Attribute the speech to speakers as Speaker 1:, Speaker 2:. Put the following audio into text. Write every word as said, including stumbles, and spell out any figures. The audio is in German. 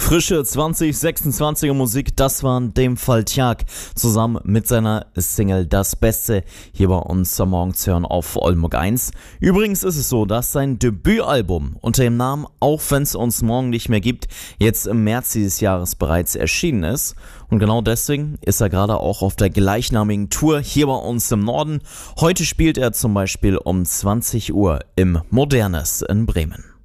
Speaker 1: Frische zwanzig sechsundzwanziger Musik, das war in dem Fall Tjag, zusammen mit seiner Single Das Beste, hier bei uns am Morgen zu hören auf Oldenburg eins. Übrigens ist es so, dass sein Debütalbum unter dem Namen Auch wenn's uns morgen nicht mehr gibt, jetzt im März dieses Jahres bereits erschienen ist. Und genau deswegen ist er gerade auch auf der gleichnamigen Tour hier bei uns im Norden. Heute spielt er zum Beispiel um zwanzig Uhr im Modernes in Bremen.